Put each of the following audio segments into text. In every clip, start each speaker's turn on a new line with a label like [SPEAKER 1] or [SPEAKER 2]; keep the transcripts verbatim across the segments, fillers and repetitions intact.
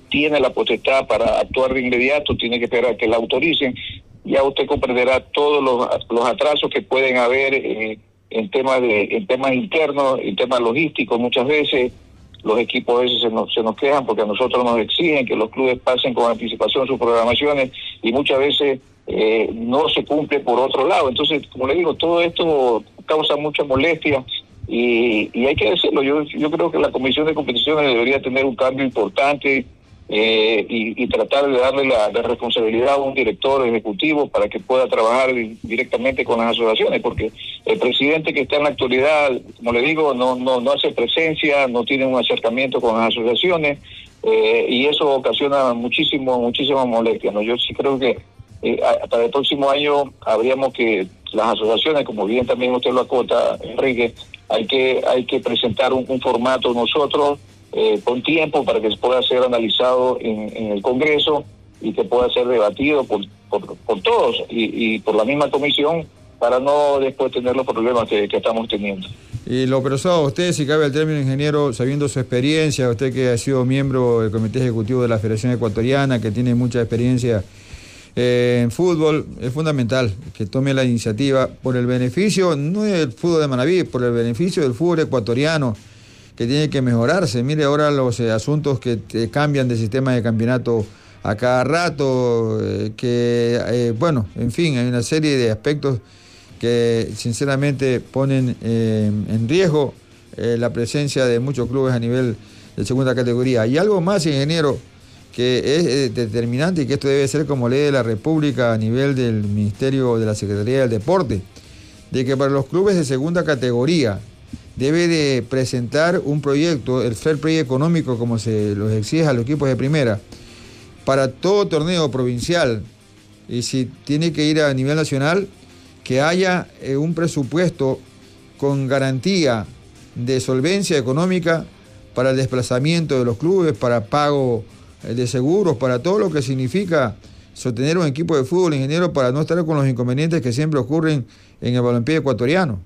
[SPEAKER 1] tiene la potestad para actuar de inmediato, tiene que esperar a que la autoricen. Ya usted comprenderá todos los, los atrasos que pueden haber eh, en temas de en temas internos, en temas logísticos. Muchas veces los equipos a veces se nos, se nos quejan porque a nosotros nos exigen que los clubes pasen con anticipación sus programaciones y muchas veces eh, no se cumple por otro lado. Entonces, como le digo, todo esto causa mucha molestia y, y hay que decirlo. Yo, yo creo que la Comisión de Competiciones debería tener un cambio importante eh, y, y tratar de darle la, la responsabilidad a un director ejecutivo para que pueda trabajar directamente con las asociaciones, porque el presidente que está en la actualidad, como le digo, no no no hace presencia, no tiene un acercamiento con las asociaciones eh, y eso ocasiona muchísimo muchísima molestia, ¿no? Yo sí creo que eh, para el próximo año habríamos que las asociaciones, como bien también usted lo acota, Enrique, hay que hay que presentar un, un formato nosotros eh, con tiempo para que pueda ser analizado en, en el Congreso y que pueda ser debatido por por, por todos y, y por la misma comisión, para no después tener los problemas que, que estamos teniendo.
[SPEAKER 2] Y lo personal, usted, si cabe el término, ingeniero, sabiendo su experiencia, usted que ha sido miembro del Comité Ejecutivo de la Federación Ecuatoriana, que tiene mucha experiencia eh, en fútbol, es fundamental que tome la iniciativa por el beneficio, no del fútbol de Manabí, por el beneficio del fútbol ecuatoriano, que tiene que mejorarse. Mire ahora los eh, asuntos que te cambian de sistema de campeonato a cada rato, eh, que, eh, bueno, en fin, hay una serie de aspectos que sinceramente ponen eh, en riesgo eh, la presencia de muchos clubes a nivel de segunda categoría. Y algo más, ingeniero, que es eh, determinante y que esto debe ser como ley de la República a nivel del Ministerio de la Secretaría del Deporte, de que para los clubes de segunda categoría debe de presentar un proyecto, el fair play económico, como se los exige a los equipos de primera, para todo torneo provincial, y si tiene que ir a nivel nacional, que haya eh, un presupuesto con garantía de solvencia económica para el desplazamiento de los clubes, para pago eh, de seguros, para todo lo que significa sostener un equipo de fútbol, ingeniero, para no estar con los inconvenientes que siempre ocurren en el balompié ecuatoriano.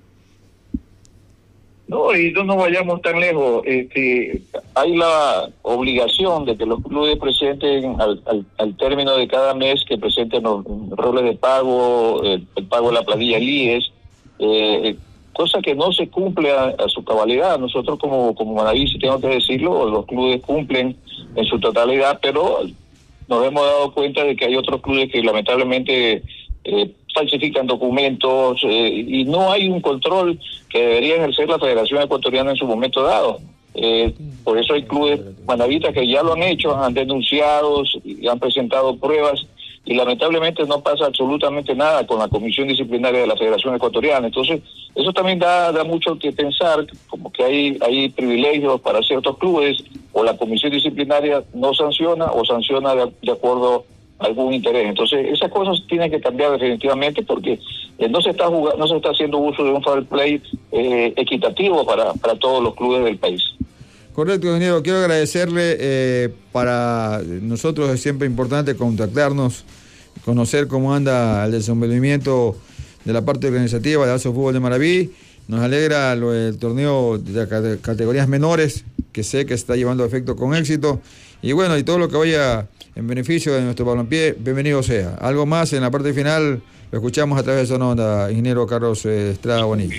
[SPEAKER 1] No, y no nos vayamos tan lejos. Este, hay la obligación de que los clubes presenten al, al, al término de cada mes, que presenten los roles de pago, el, el pago de la planilla L I E S, eh, cosa que no se cumple a, a su cabalidad. Nosotros como, como Manabí, si tengo que decirlo, los clubes cumplen en su totalidad, pero nos hemos dado cuenta de que hay otros clubes que lamentablemente eh, falsifican documentos eh, y no hay un control que debería ejercer la Federación Ecuatoriana en su momento dado. Eh, por eso hay clubes manavitas que ya lo han hecho, han denunciado y han presentado pruebas y lamentablemente no pasa absolutamente nada con la Comisión Disciplinaria de la Federación Ecuatoriana. Entonces, eso también da, da mucho que pensar, como que hay, hay privilegios para ciertos clubes, o la Comisión Disciplinaria no sanciona o sanciona de, de acuerdo a algún interés. Entonces, esas cosas tienen que cambiar definitivamente, porque eh, no se está jugando, no se está haciendo uso de un fair play eh, equitativo para, para todos los clubes del país.
[SPEAKER 2] Correcto, ingeniero. Quiero agradecerle. Eh, para nosotros es siempre importante contactarnos, conocer cómo anda el desenvolvimiento de la parte organizativa de Alzo Fútbol de Manabí. Nos alegra lo, el torneo de categorías menores, que sé que se está llevando a efecto con éxito. Y bueno, y todo lo que vaya en beneficio de nuestro balompié, bienvenido sea. Algo más en la parte final, lo escuchamos a través de Sononda, ingeniero Carlos eh, Estrada Bonilla.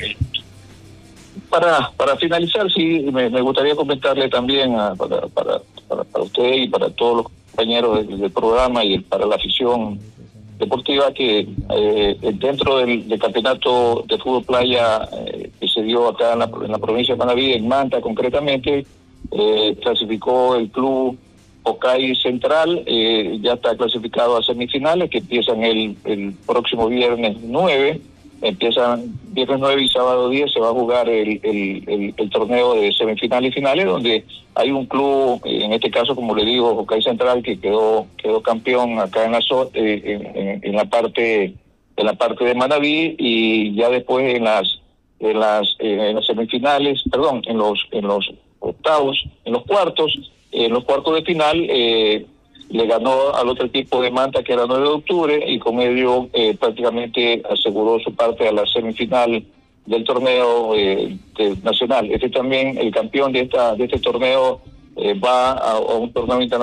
[SPEAKER 1] Para para finalizar, sí, me, me gustaría comentarle también a, para, para, para, para usted y para todos los compañeros del, del programa y el, para la afición deportiva, que eh, dentro del, del campeonato de fútbol playa eh, que se dio acá en la, en la provincia de Manabí, en Manta concretamente, eh, clasificó el club Ocay Central, eh, ya está clasificado a semifinales que empiezan el, el próximo viernes nueve. Empiezan viernes nueve y sábado diez, se va a jugar el, el, el, el torneo de semifinales y finales, donde hay un club, en este caso, como le digo, Ocay Central, que quedó quedó campeón acá en la eh, en, en la parte en la parte de Manabí, y ya después en las en las eh, en las semifinales, perdón, en los en los octavos, en los cuartos, en los cuartos de final eh, le ganó al otro equipo de Manta, que era nueve de octubre, y con ello eh, prácticamente aseguró su parte a la semifinal del torneo eh, de, nacional. Este también, el campeón de esta de este torneo, eh, va a, a un torneo internacional